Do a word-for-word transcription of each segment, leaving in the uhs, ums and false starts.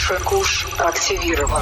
Большой куш активирован.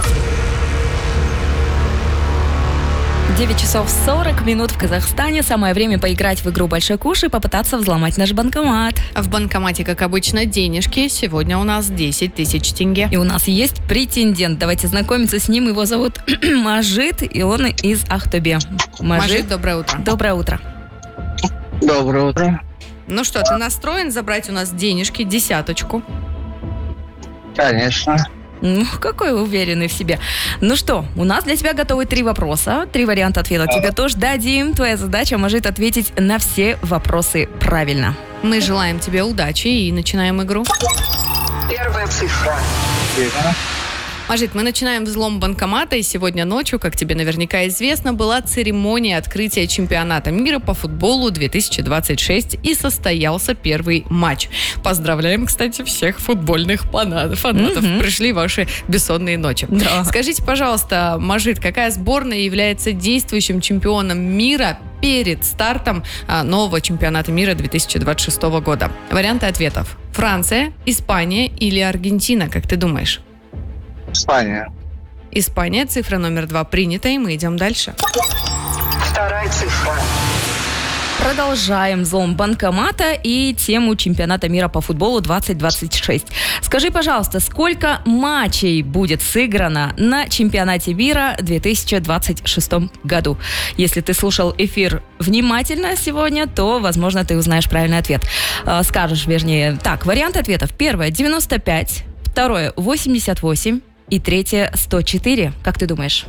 девять часов сорок минут в Казахстане. Самое время поиграть в игру «Большой куш» и попытаться взломать наш банкомат. В банкомате, как обычно, денежки. Сегодня у нас десять тысяч тенге. И у нас есть претендент. Давайте знакомиться с ним. Его зовут Мажид, и он из Ахтубе. Мажид, Мажид, доброе утро. Доброе утро. Доброе утро. Ну что, ты настроен забрать у нас денежки, десяточку? Конечно. Ну, какой вы уверенный в себе. Ну что, у нас для тебя готовы три вопроса, три варианта ответа. Тебе тоже дадим. Твоя задача, Мажид, ответить на все вопросы правильно. Мы желаем тебе удачи и начинаем игру. Первая цифра. Верно. Мажид, мы начинаем взлом банкомата, и сегодня ночью, как тебе наверняка известно, была церемония открытия чемпионата мира по футболу две тысячи двадцать шесть, и состоялся первый матч. Поздравляем, кстати, всех футбольных фанатов. фанатов. Mm-hmm. Пришли ваши бессонные ночи. Да. Скажите, пожалуйста, Мажид, какая сборная является действующим чемпионом мира перед стартом а, нового чемпионата мира две тысячи двадцать шестого года? Варианты ответов: Франция, Испания или Аргентина, как ты думаешь? Испания. Испания, цифра номер два принята, и мы идем дальше. Вторая цифра. Продолжаем взлом банкомата и тему чемпионата мира по футболу двадцать двадцать шесть. Скажи, пожалуйста, сколько матчей будет сыграно на чемпионате мира две тысячи двадцать шестом году? Если ты слушал эфир внимательно сегодня, то, возможно, ты узнаешь правильный ответ. Скажешь, вернее. Так, варианты ответов. Первое – девяносто пять, второе – восемьдесят восемь и третье – сто четыре. Как ты думаешь?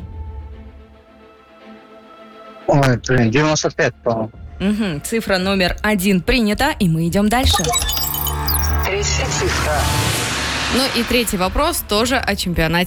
Ой, блин, девяносто пять, по-моему. Угу. Цифра номер один принята, и мы идем дальше. Третья цифра. Ну и третий вопрос тоже о чемпионате